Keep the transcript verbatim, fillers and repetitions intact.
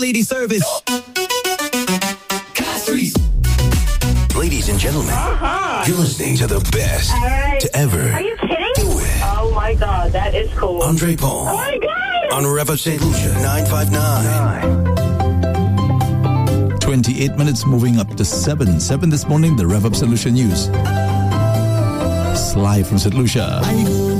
Lady service. Ladies and gentlemen, uh-huh. You're listening to the best right. to ever. Are you kidding? Do it. Oh my God, that is cool. Andre Paul. Oh my God. On Rev Up Saint Lucia nine five nine. twenty-eight minutes moving up to seven. seven this morning, the Rev Up Saint Lucia News. Live from Saint Lucia.